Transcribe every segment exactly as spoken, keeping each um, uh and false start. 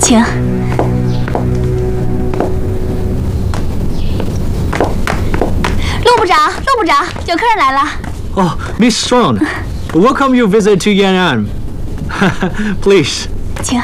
请。陆部长，陆部长，有客人来了。 Oh, Miss Strong, welcome your visit to Yan'an. Please. 请。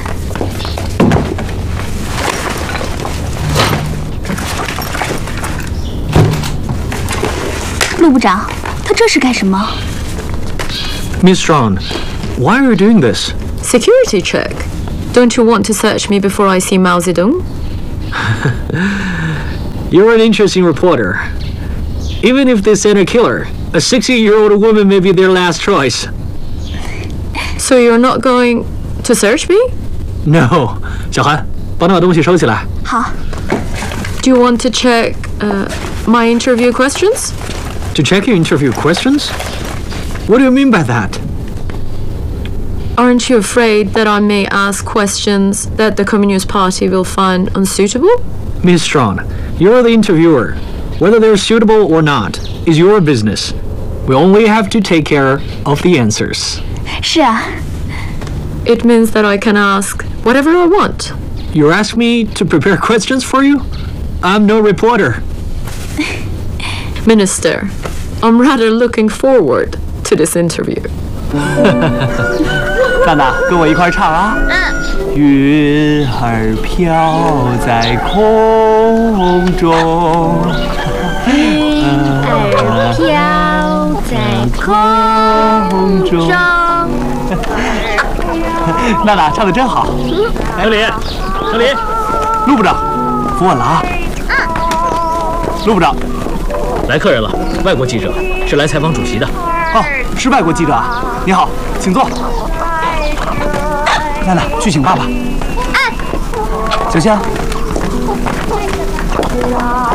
陆部长，他这是干什么 Miss Strong, why are you doing this? Security check. Don't you want to search me before I see Mao Zedong? You're an interesting reporter. Even if they send a killer, a sixty-year-old woman may be their last choice. So you're not going to search me? No. 小韩，帮他把东西收起来。 好。 Do you want to check uh, my interview questions? To check your interview questions? What do you mean by that? Aren't you afraid that I may ask questions that the Communist Party will find unsuitable? Miss Strong, you're the interviewer. Whether they're suitable or not is your business. We only have to take care of the answers. 是啊。 It means that I can ask whatever I want. You ask me to prepare questions for you? I'm no reporter. Minister, I'm rather looking forward to this interview. 娜娜，跟我一块唱啊！嗯。云儿飘在空中。 云儿飘在空中。 娜娜唱的真好。 经理，经理， 陆部长，扶稳了啊！嗯。陆部长， 来客人了，外国记者，是来采访主席的。 哦，是外国记者啊！你好，请坐。娜娜，去请爸爸。嗯。小香。